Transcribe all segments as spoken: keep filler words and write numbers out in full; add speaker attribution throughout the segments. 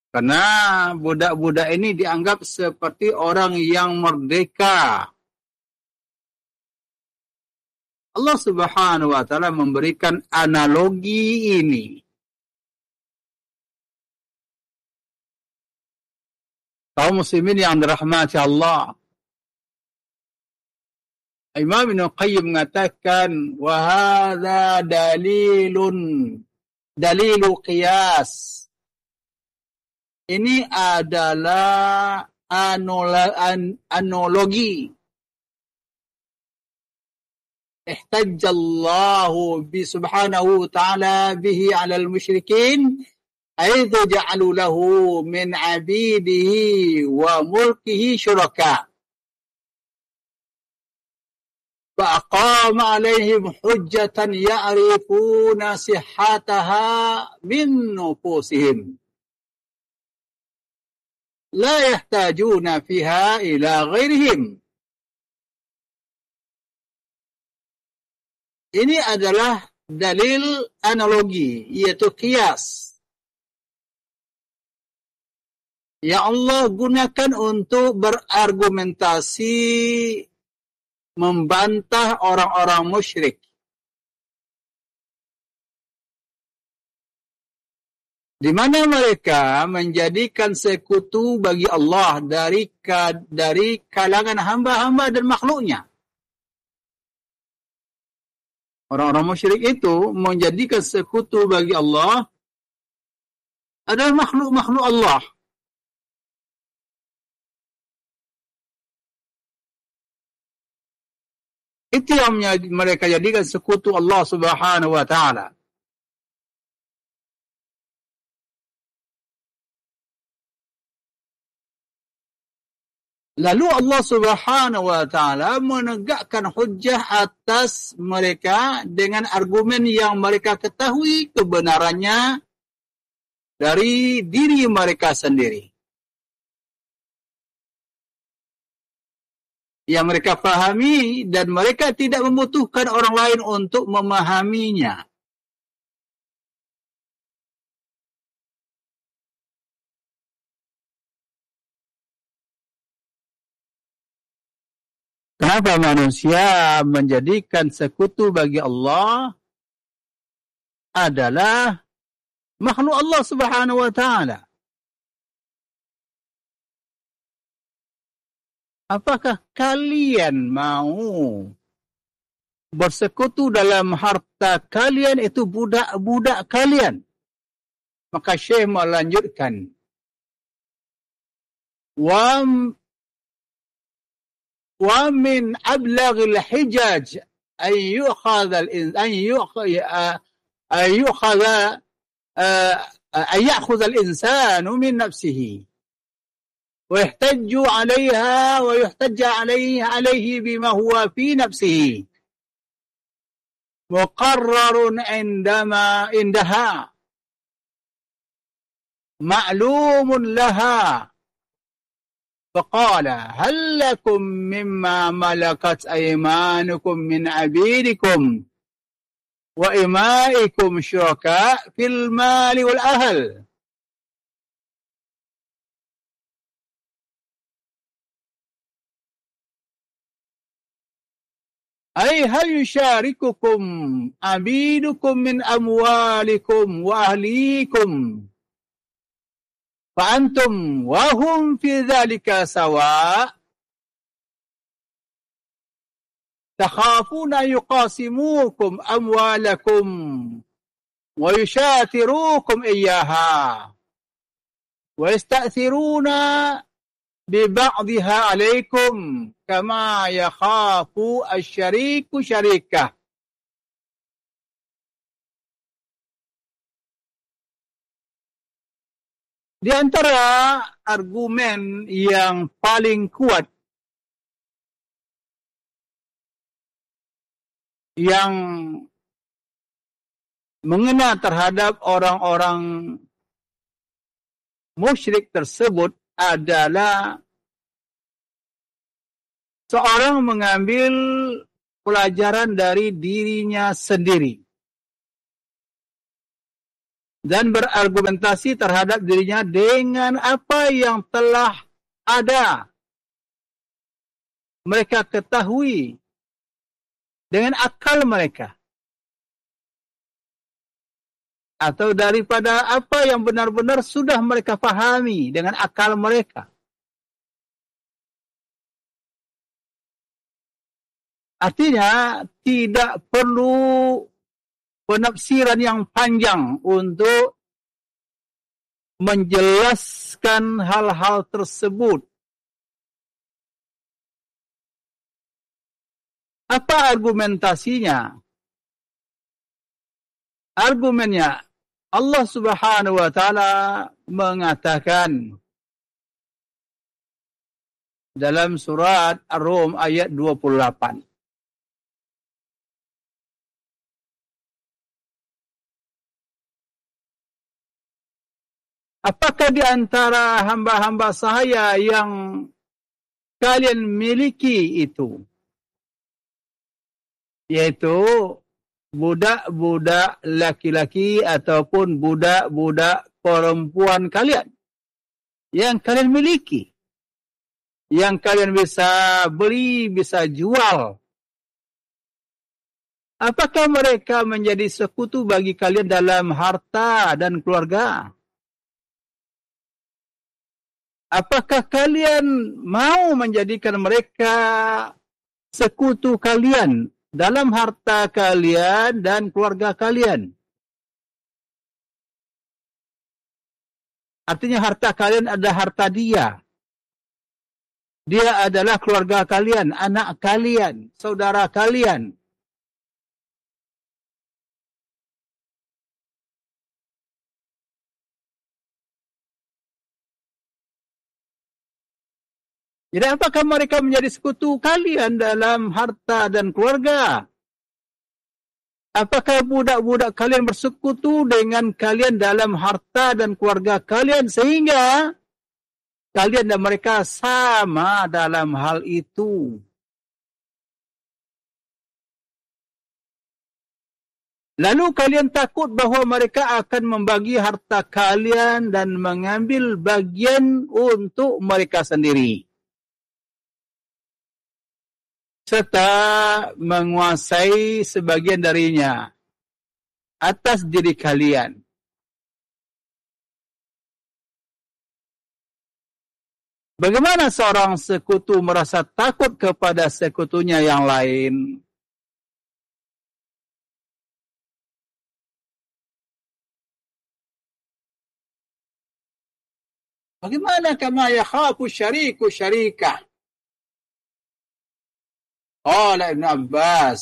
Speaker 1: Karena budak-budak ini dianggap seperti orang yang merdeka. Allah Subhanahu wa taala memberikan analogi ini. Kaum muslimin yang dirahmati Allah. Imam Ibnu Qayyim mengatakan wa hadza dalilun dalilu qiyas. Ini adalah analogi. Ihtajjallahu bi subhanahu ta'ala bihi 'ala al-musyrikin haitsu ja'alu lahu min 'abidihi wa mulkihi syuraka. فأقام عليهم حجة يعرفون صحتها من نفوسهم لا يحتاجون فيها إلى غيرهم. Ini adalah dalil analogi, yaitu qiyas, yang Allah gunakan untuk berargumentasi membantah orang-orang musyrik. Di mana mereka menjadikan sekutu bagi Allah dari dari kalangan hamba-hamba dan makhluknya. Orang-orang musyrik itu menjadikan sekutu bagi Allah adalah makhluk-makhluk Allah. Itu yang mereka jadikan sekutu Allah Subhanahu wa taala. Lalu Allah Subhanahu wa taala menegakkan hujjah atas mereka dengan argumen yang mereka ketahui kebenarannya dari diri mereka sendiri. Yang mereka fahami dan mereka tidak membutuhkan orang lain untuk memahaminya. Kenapa manusia menjadikan sekutu bagi Allah adalah makhluk Allah Subhanahu wa taala? Apakah kalian mau bersekutu dalam harta kalian itu budak-budak kalian? Maka Syekh melanjutkan. Wa wa min ablaghil hijaj an yu'khadha al-insan an yu'khadha an ya'khudha al-insanu min nafsihi. ويحتج عليها ويحتج عليه عليه بما هو في نفسه مقرر عندما عندها معلوم لها فقال هل لكم مما ملكت أيمانكم من عبيدكم وإمائكم شركاء في المال والأهل. أي هل يشارككم عبيدكم من أموالكم وأهليكم فأنتم وهم في ذلك سواء تخافون أن يقاسموكم أموالكم ويشاتروكم إياها ويستأثرون ببعضها عليكم كما يخاف الشريك شريكه. Di antara argumen yang paling kuat yang mengena terhadap orang-orang musyrik tersebut adalah seorang mengambil pelajaran dari dirinya sendiri. dan berargumentasi terhadap dirinya dengan apa yang telah ada. Mereka ketahui dengan akal mereka. Atau daripada apa yang benar-benar sudah mereka fahami dengan akal mereka. Artinya, tidak perlu penafsiran yang panjang untuk menjelaskan hal-hal tersebut. Apa argumentasinya? Argumennya, Allah Subhanahu wa Ta'ala mengatakan dalam surat Ar-Rum ayat dua puluh lapan. Apakah di antara hamba-hamba saya yang kalian miliki itu? Yaitu budak-budak laki-laki ataupun budak-budak perempuan kalian. Yang kalian miliki. Yang kalian bisa beli, bisa jual. Apakah mereka menjadi sekutu bagi kalian dalam harta dan keluarga? Apakah kalian mau menjadikan mereka sekutu kalian dalam harta kalian dan keluarga kalian? Artinya harta kalian adalah harta dia. Dia adalah keluarga kalian, anak kalian, saudara kalian. Jadi apakah mereka menjadi sekutu kalian dalam harta dan keluarga? Apakah budak-budak kalian bersekutu dengan kalian dalam harta dan keluarga kalian sehingga kalian dan mereka sama dalam hal itu? Lalu kalian takut bahawa mereka akan membagi harta kalian dan mengambil bagian untuk mereka sendiri, serta menguasai sebagian darinya atas diri kalian. Bagaimana seorang sekutu merasa takut kepada sekutunya yang lain? Bagaimana kama yakhafu syariku syarikah? Qala Ibn Abbas,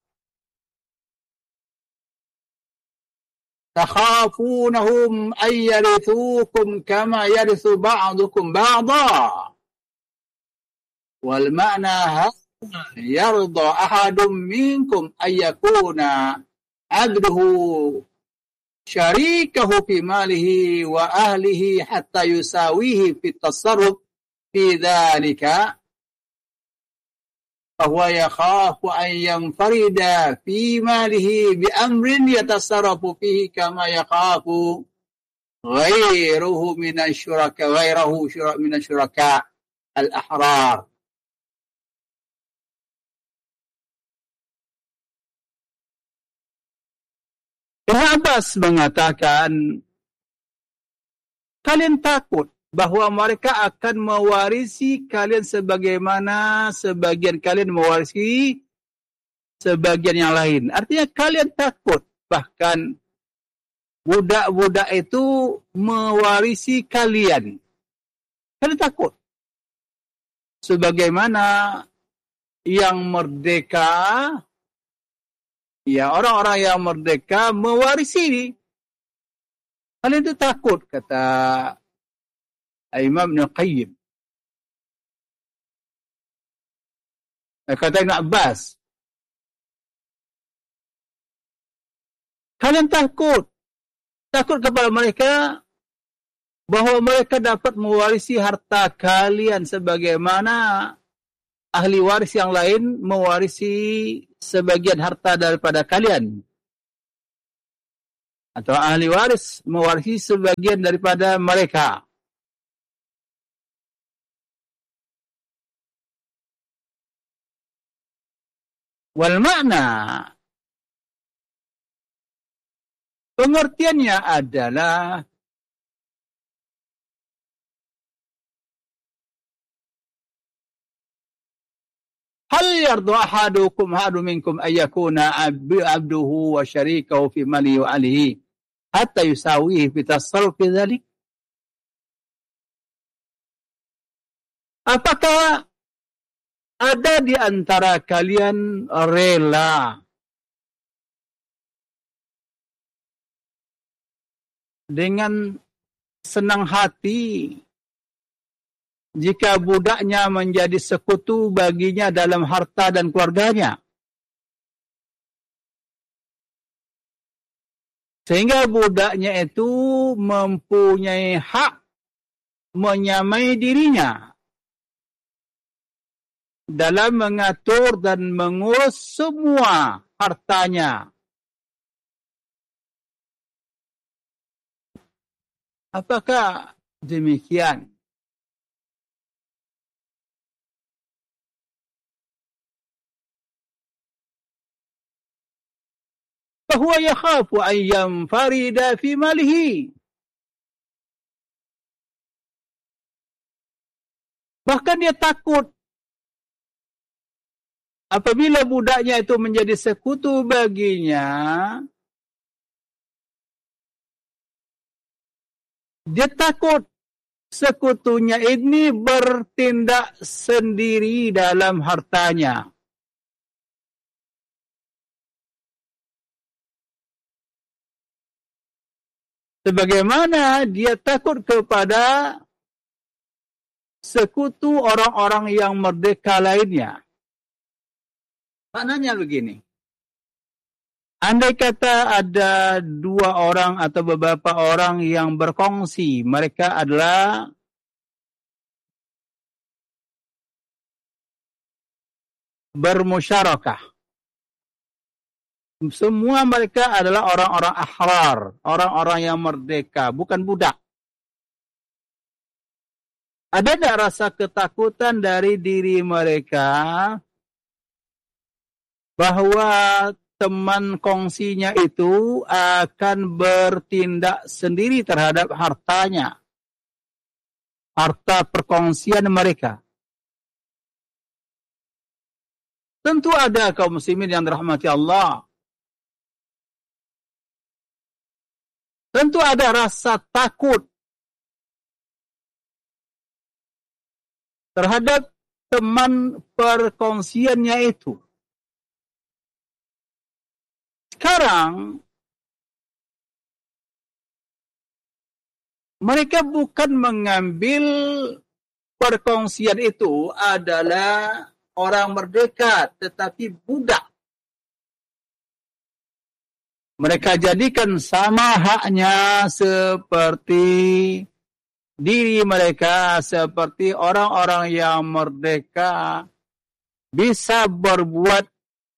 Speaker 1: takhafunahum an yarithukum kama yarithu ba'dukum ba'da. Wal ma'na yarda ahadum minkum an yakuna abduhu syarikahu fi malihi wa ahlihi hatta yusawihi fi tasarruf fi dhalika. فهو يخاف أن ينفرد في ماله بأمر يتصرف فيه كما يخاف غيره من الشركاء غيره من الشركاء الأحرار. Ibn Abbas mengatakan, kalian takut bahwa mereka akan mewarisi kalian sebagaimana sebagian kalian mewarisi sebagian yang lain. Artinya kalian takut bahkan budak-budak itu mewarisi kalian. Kalian takut. Sebagaimana yang merdeka, ya orang-orang yang merdeka mewarisi. Kalian itu takut, kata Imam Ibn Qayyim. Kata Ibn Abbas, kalian takut. Takut kepada mereka bahawa mereka dapat mewarisi harta kalian sebagaimana ahli waris yang lain mewarisi sebagian harta daripada kalian. atau ahli waris mewarisi sebagian daripada mereka. Wal makna, pengertiannya adalah hal yardu ahadukum hadu minkum ayyakuna abduhu wa syarikahu fi mali wa alihi hatta yusawihi fi tasarruf fi dhalik. Apakah ada di antara kalian rela dengan senang hati jika budaknya menjadi sekutu baginya dalam harta dan keluarganya, sehingga budaknya itu mempunyai hak menyamai dirinya dalam mengatur dan mengurus semua hartanya. Apakah demikian? فهو يخاف أن ينفرد في ماله. Bahkan dia takut apabila budaknya itu menjadi sekutu baginya, dia takut sekutunya ini bertindak sendiri dalam hartanya. Sebagaimana dia takut kepada sekutu orang-orang yang merdeka lainnya. Maknanya begini. Andai kata ada dua orang atau beberapa orang yang berkongsi, mereka adalah bermusyarakah. Semua mereka adalah orang-orang ahrar, orang-orang yang merdeka, bukan budak. Ada tak rasa ketakutan dari diri mereka bahwa teman kongsinya itu akan bertindak sendiri terhadap hartanya, harta perkongsian mereka? Tentu ada kaum muslimin yang dirahmati Allah. Tentu ada rasa takut terhadap teman perkongsiannya itu. Sekarang, mereka bukan mengambil perkongsian itu adalah orang merdeka, tetapi budak. Mereka jadikan sama haknya seperti diri mereka, seperti orang-orang yang merdeka bisa berbuat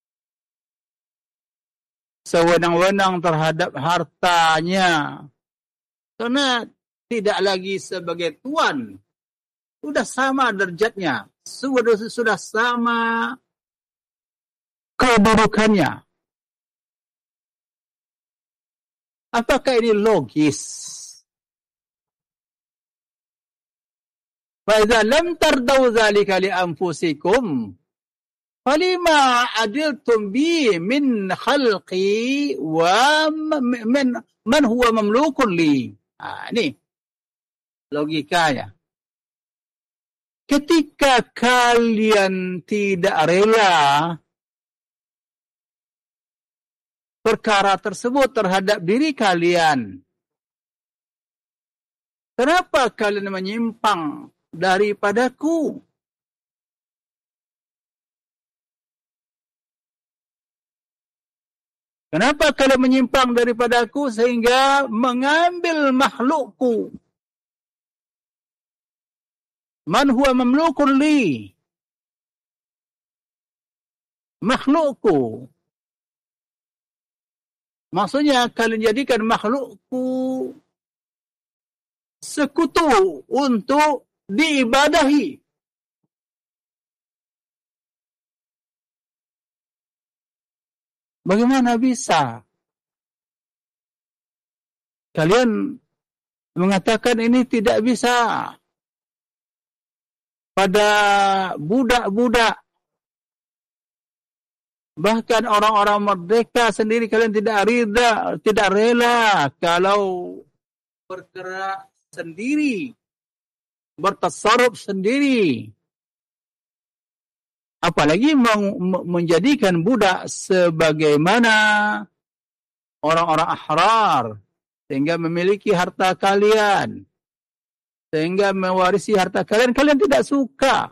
Speaker 1: sewenang-wenang terhadap hartanya. Karena tidak lagi sebagai tuan. Sudah sama derajatnya. Sudah, sudah sama kedudukannya. Apakah ini logis? فَإِذَا لَمْ تَرْضَوْا ذَلِكَ لِأَنفُسِكُمْ فَلِمَا عَدِلْتُمْ بِي مِنْ خَلْقِي وَمَنْ مَنْ هُوَ مَمْلُوكٌ لِي. Nah, ini logikanya. Ketika kalian tidak rela perkara tersebut terhadap diri kalian, kenapa kalian menyimpang daripadaku? Kenapa kalian menyimpang daripadaku sehingga mengambil makhlukku? Man huwa mamlukun li. Makhlukku. Maksudnya kalian jadikan makhlukku sekutu untuk diibadahi. Bagaimana bisa kalian mengatakan ini tidak bisa pada budak-budak, bahkan orang-orang merdeka sendiri kalian tidak rida, tidak rela kalau bergerak sendiri, bertasarruf sendiri. Apalagi menjadikan budak sebagaimana orang-orang ahrar, sehingga memiliki harta kalian, sehingga mewarisi harta kalian, kalian tidak suka.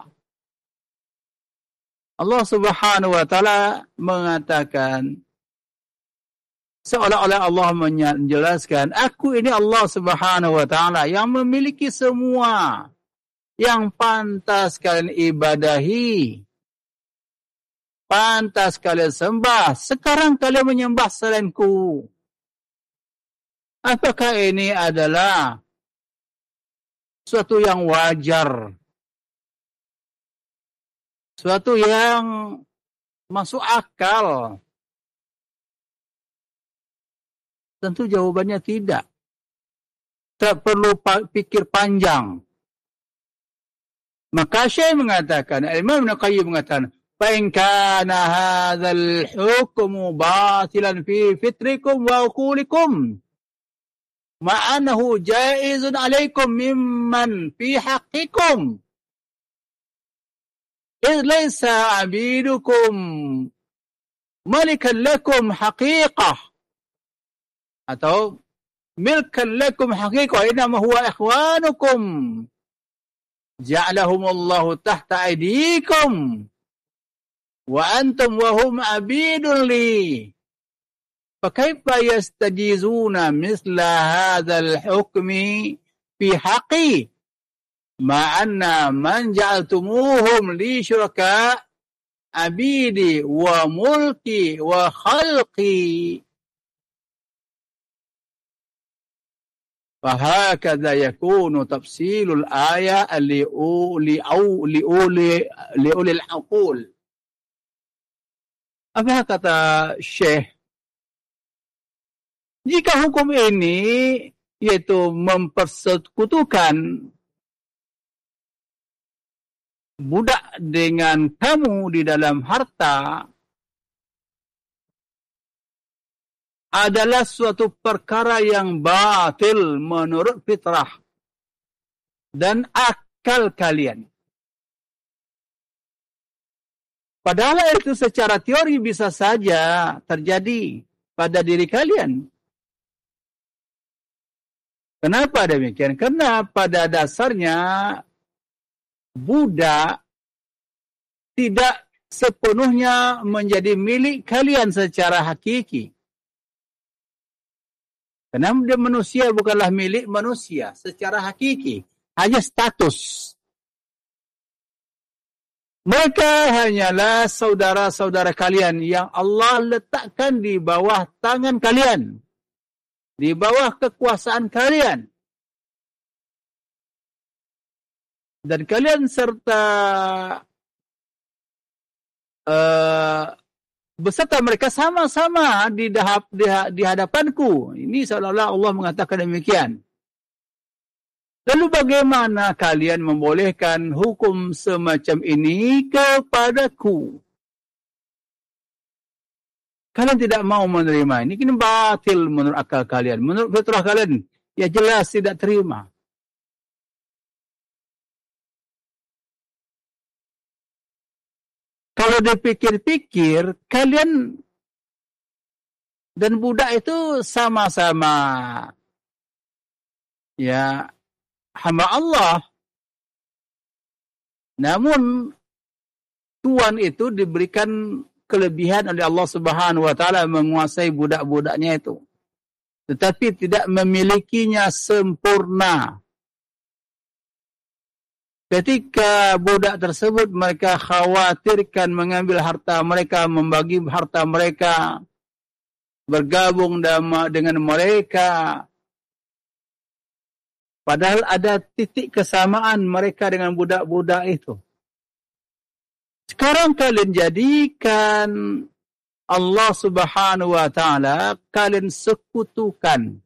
Speaker 1: Allah Subhanahu wa taala mengatakan, seolah-olah Allah menjelaskan, aku ini Allah Subhanahu wa taala yang memiliki semua yang pantas kalian ibadahi, pantas kalian sembah. Sekarang kalian menyembah selainku. Apakah ini adalah suatu yang wajar, suatu yang masuk akal? Tentu jawabannya tidak. Tak perlu pikir panjang. Maka Syekh mengatakan, Imam Ibnu Qayyim mengatakan, فَإِنْ كَانَ هَذَا الْحُكْمُ بَاطِلًا فِي فِطْرِكُمْ وَعُقُولِكُمْ مَعَ أَنَّهُ جَائِزٌ عَلَيْكُمْ مِمَّنْ فِي حَقِّكُمْ إِذْ لَيْسَ عَبِيدُكُمْ مَلِكًا لَكُمْ حَقِيقَةً atau milkan lakum haqiqah, inama huwa ikhwanukum ja'alahumullahu tahta aydikum wa antum wa hum abidun li fakaifa yastajizuna misla hadzal hukmi fi haqqi ma'anna man ja'altumuhum li syuraka abidi wa mulki wa khalqi. فهكذا يكون تفصيل الآية لأولي لأولي لأولي العقول. Apa kata Syekh? Jika hukum ini yaitu mempersekutukan budak dengan kamu di dalam harta adalah suatu perkara yang batil menurut fitrah dan akal kalian. Padahal itu secara teori bisa saja terjadi pada diri kalian. Kenapa demikian? Karena pada dasarnya budak tidak sepenuhnya menjadi milik kalian secara hakiki. Karena dia manusia bukanlah milik manusia secara hakiki, hanya status. Mereka hanyalah saudara-saudara kalian yang Allah letakkan di bawah tangan kalian, di bawah kekuasaan kalian. Dan kalian serta uh, beserta mereka sama-sama di, dahap, di, di hadapanku. Ini seolah-olah Allah mengatakan demikian. Lalu bagaimana kalian membolehkan hukum semacam ini kepadaku? Kalian tidak mau menerima ini. Ini batil menurut akal kalian. Menurut fitrah kalian, ya jelas tidak terima. Kalau dipikir-pikir, kalian dan budak itu sama-sama ya hamba Allah. Namun tuan itu diberikan kelebihan oleh Allah Subhanahu wa taala menguasai budak-budaknya itu. Tetapi tidak memilikinya sempurna. Ketika budak tersebut mereka khawatirkan mengambil harta mereka, membagi harta mereka, bergabung dengan mereka. Padahal ada titik kesamaan mereka dengan budak-budak itu. Sekarang kalian jadikan Allah Subhanahu wa Ta'ala, kalian sekutukan.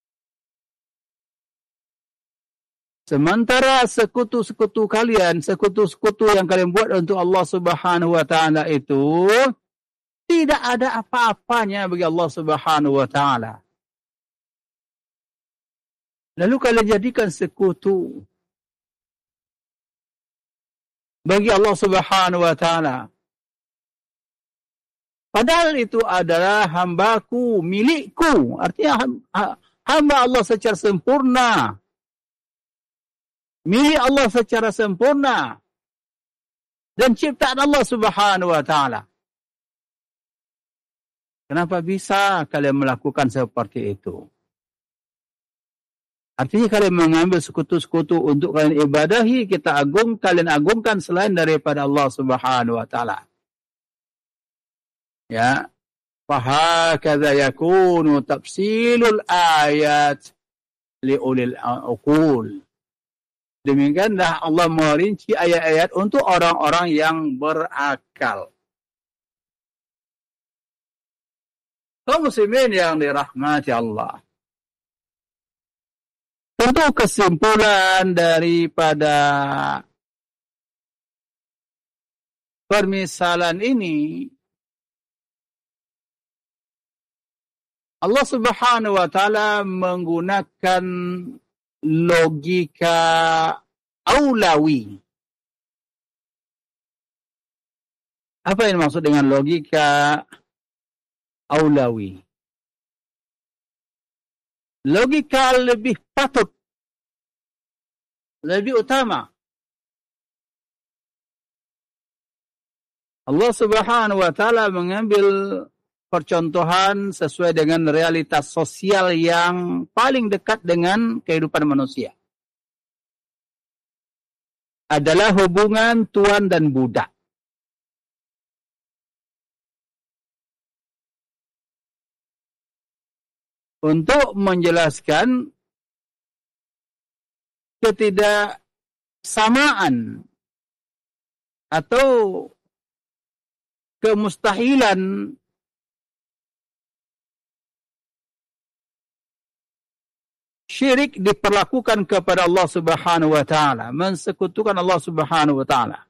Speaker 1: Sementara sekutu-sekutu kalian, sekutu-sekutu yang kalian buat untuk Allah Subhanahu wa Ta'ala itu, tidak ada apa-apanya bagi Allah Subhanahu wa Ta'ala. Lalu kalian jadikan sekutu bagi Allah Subhanahu wa Ta'ala. Padahal itu adalah hambaku, milikku. Artinya hamba Allah secara sempurna. Milik Allah secara sempurna. Dan ciptaan Allah Subhanahu wa Ta'ala. Kenapa bisa kalian melakukan seperti itu? Artinya kalian mengambil sekutu-sekutu untuk kalian ibadahi, kita agung, kalian agungkan selain daripada Allah Subhanahu wa Ta'ala. Ya. Fahakadha yakunu tafsilul ayat liulil uqul. Demikianlah Allah merinci ayat-ayat untuk orang-orang yang berakal. Kaum muslimin yang dirahmati Allah. Tentu kesimpulan daripada permisalan ini, Allah Subhanahu wa Ta'ala menggunakan logika aulawi. Apa yang dimaksud dengan logika aulawi? Logika lebih patut, lebih utama. Allah Subhanahu wa Ta'ala mengambil percontohan sesuai dengan realitas sosial yang paling dekat dengan kehidupan manusia. Adalah hubungan tuan dan budak. Untuk menjelaskan ketidaksamaan atau kemustahilan syirik diperlakukan kepada Allah Subhanahu wa Ta'ala, mensekutukan Allah Subhanahu wa Ta'ala.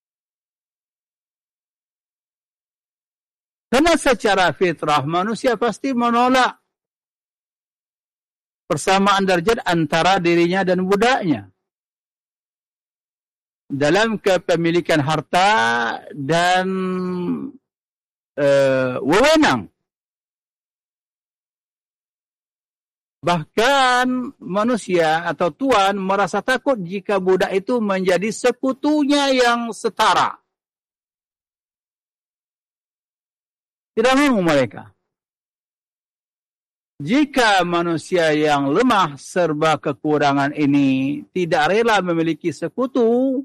Speaker 1: Karena secara fitrah manusia pasti menolak persamaan derajat antara dirinya dan budaknya dalam kepemilikan harta dan uh, wewenang. Bahkan manusia atau tuan merasa takut jika budak itu menjadi sekutunya yang setara. Tidak mau mereka. Jika manusia yang lemah serba kekurangan ini tidak rela memiliki sekutu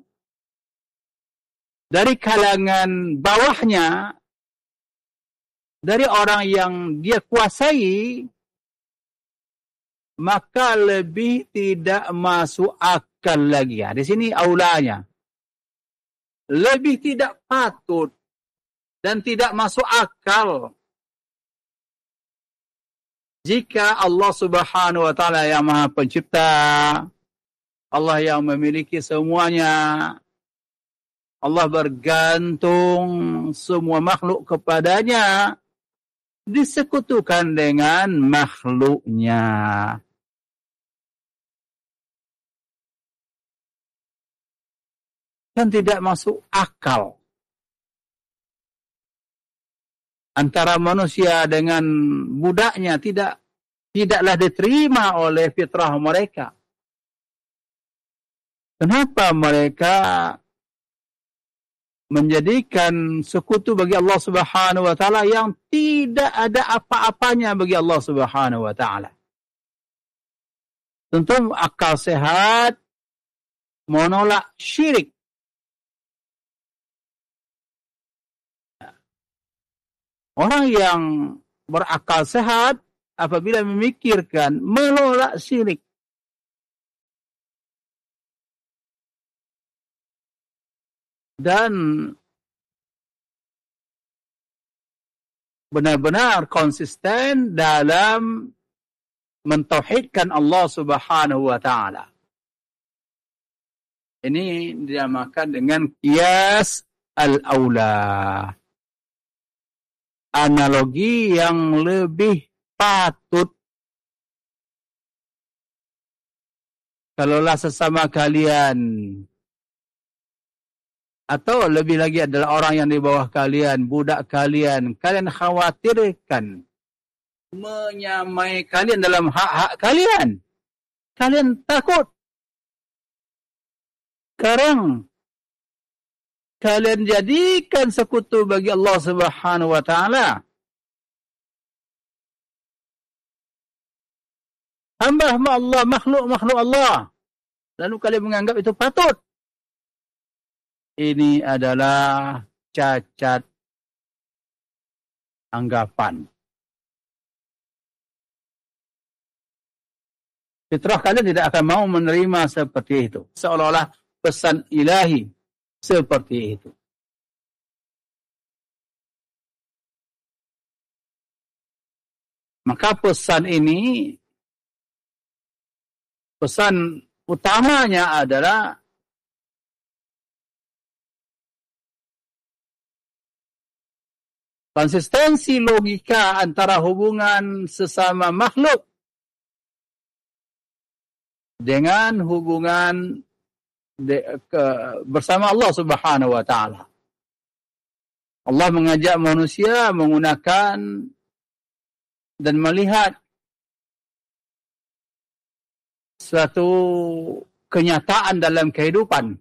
Speaker 1: dari kalangan bawahnya, dari orang yang dia kuasai, maka lebih tidak masuk akal lagi. Ya, di sini aulanya. Lebih tidak patut dan tidak masuk akal jika Allah Subhanahu wa Ta'ala yang Maha Pencipta, Allah yang memiliki semuanya, Allah bergantung semua makhluk kepadanya, disekutukan dengan makhluknya. Dan tidak masuk akal antara manusia dengan budaknya, tidak tidaklah diterima oleh fitrah mereka. Kenapa mereka menjadikan sekutu bagi Allah Subhanahu wa Ta'ala yang tidak ada apa-apanya bagi Allah Subhanahu wa Ta'ala? Tentu akal sehat menolak syirik. Orang yang berakal sehat apabila memikirkan menolak syirik. Dan benar-benar konsisten dalam mentauhidkan Allah Subhanahu wa taala. Ini dinamakan dengan qiyas al-aula. Analogi yang lebih patut. Kalaulah sesama kalian, atau lebih lagi adalah orang yang di bawah kalian, budak kalian, kalian khawatirkan menyamai kalian dalam hak-hak kalian. Kalian takut. Sekarang kalian jadikan sekutu bagi Allah Subhanahu wa taala. Hamba-hamba Allah, makhluk-makhluk Allah. Lalu kalian menganggap itu patut. Ini adalah cacat anggapan. Fitrah kalian tidak akan mau menerima seperti itu. Seolah-olah pesan ilahi seperti itu. Maka pesan ini, pesan utamanya adalah konsistensi logika antara hubungan sesama makhluk dengan hubungan de, ke, bersama Allah Subhanahu wa taala. Allah mengajak manusia menggunakan dan melihat suatu kenyataan dalam kehidupan.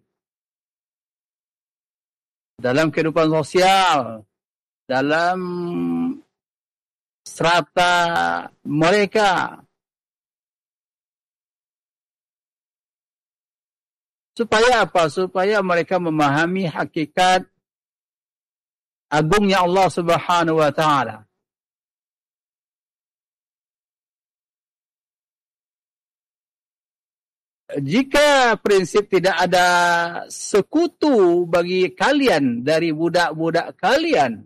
Speaker 1: Dalam kehidupan sosial, dalam strata mereka. Supaya apa? Supaya mereka memahami hakikat agungnya Allah Subhanahu wa taala. Jika prinsip tidak ada sekutu bagi kalian dari budak-budak kalian,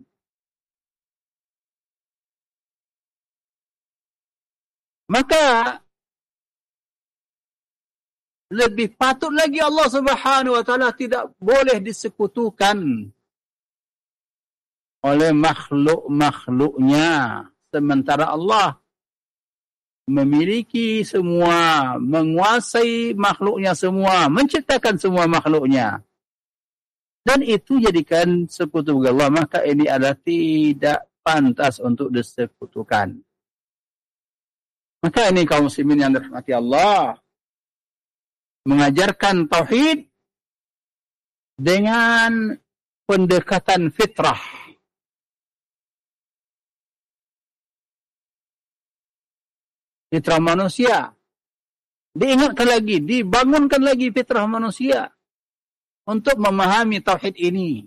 Speaker 1: maka lebih patut lagi Allah Subhanahu wa taala tidak boleh disekutukan oleh makhluk-makhluknya, sementara Allah memiliki semua, menguasai makhluknya semua, menciptakan semua makhluknya. Dan itu jadikan sekutu bagi Allah, maka ini adalah tidak pantas untuk disekutukan. Maka ini kaum muslimin yang dirahmati Allah, mengajarkan tauhid dengan pendekatan fitrah. Fitrah manusia. Diingatkan lagi, dibangunkan lagi fitrah manusia untuk memahami tauhid ini.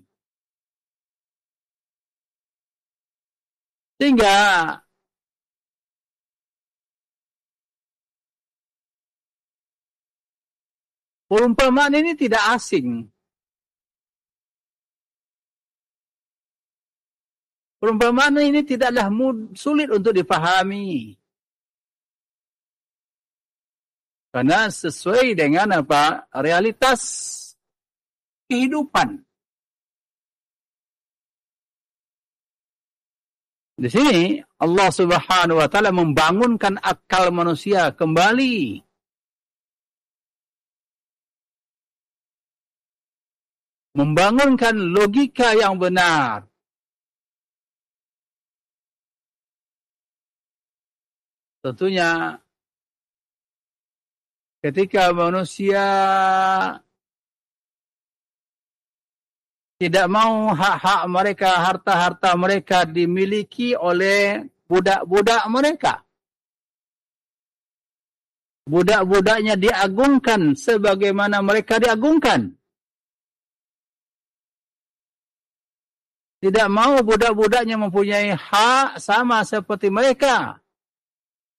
Speaker 1: Sehingga perumpamaan ini tidak asing. Perumpamaan ini tidaklah mud, sulit untuk dipahami. Karena sesuai dengan apa? Realitas kehidupan. Di sini Allah Subhanahu wa taala membangunkan akal manusia kembali. Membangunkan logika yang benar. Tentunya ketika manusia tidak mau hak-hak mereka, harta-harta mereka dimiliki oleh budak-budak mereka. Budak-budaknya diagungkan sebagaimana mereka diagungkan. tidak mau budak-budaknya mempunyai hak sama seperti mereka.